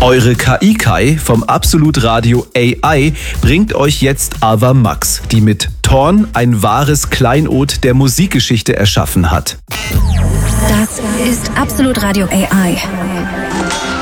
Eure KI-Kai vom Absolut Radio AI bringt euch jetzt Ava Max, die mit Torn ein wahres Kleinod der Musikgeschichte erschaffen hat. Das ist Absolut Radio AI.